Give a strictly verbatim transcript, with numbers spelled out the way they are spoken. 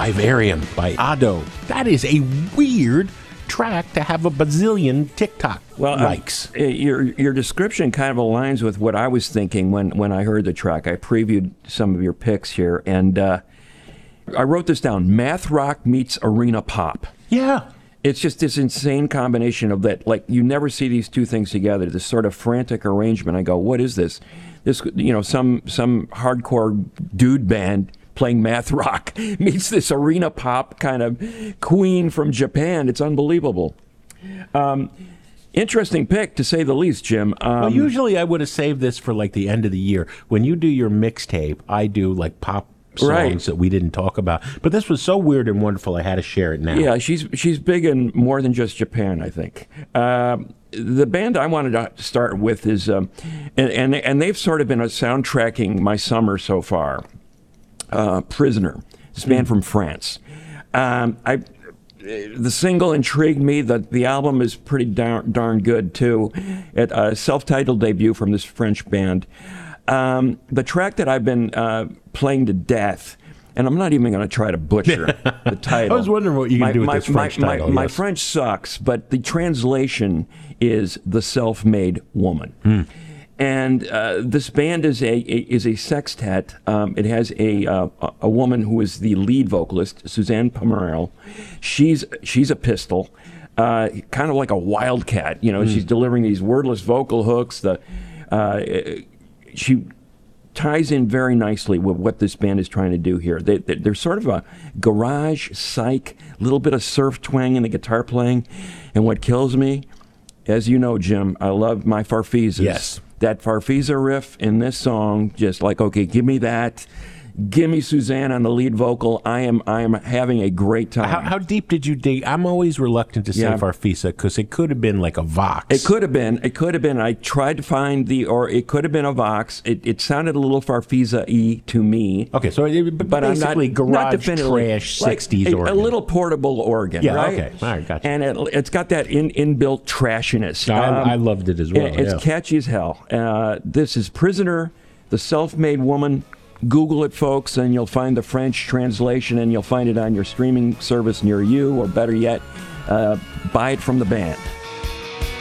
Vivarium by Ado. That is a weird track to have a bazillion TikTok well, likes. Uh, your your description kind of aligns with what I was thinking when, when I heard the track. I previewed some of your picks here, and uh, I wrote this down. Math rock meets arena pop. Yeah. It's just this insane combination of that. Like, you never see these two things together. This sort of frantic arrangement. I go, what is this? This, you know, some some hardcore dude band playing math rock meets this arena pop kind of queen from Japan. It's unbelievable. Um, interesting pick, to say the least, Jim. Um, well, usually I would have saved this for like the end of the year. When you do your mixtape, I do like pop songs right. that we didn't talk about. But this was so weird and wonderful, I had to share it now. Yeah, she's she's big in more than just Japan, I think. Um, the band I wanted to start with is, um, and, and and they've sort of been a soundtracking my summer so far. Uh, Prisoner, this band mm. from France. Um, I the single intrigued me. The the album is pretty darn, darn good too. It a uh, self-titled debut from this French band. Um, the track that I've been uh, playing to death, and I'm not even going to try to butcher the title. I was wondering what you can do with my, this French my, title. My, yes. my French sucks, but the translation is The Self-Made Woman. Mm. And uh, this band is a, a is a sextet. Um, it has a uh, a woman who is the lead vocalist, Suzanne Pomerel. She's she's a pistol, uh, kind of like a wildcat. You know, mm. she's delivering these wordless vocal hooks. The uh, she ties in very nicely with what this band is trying to do here. They, they, they're sort of a garage psych, little bit of surf twang in the guitar playing. And what kills me, as you know, Jim, I love my Farfisa. Yes. That Farfisa riff in this song, just like, okay, give me that. Give me Suzanne on the lead vocal. I am I am having a great time. How, how deep did you dig? I'm always reluctant to say Yeah. Farfisa because it could have been like a Vox. It could have been. It could have been. I tried to find the, or it could have been a Vox. It, it sounded a little Farfisa-y to me. Okay, so it, But basically I'm not, not garage definitively, trash like sixties a, organ. a little portable organ, Yeah, right? okay. All right, gotcha. And it, it's got that in, inbuilt trashiness. No, Um, I, I loved it as well. It- it's yeah. catchy as hell. Uh, this is Prisoner, The Self-Made Woman. Google it, folks, and you'll find the French translation, and you'll find it on your streaming service near you, or better yet, uh, buy it from the band.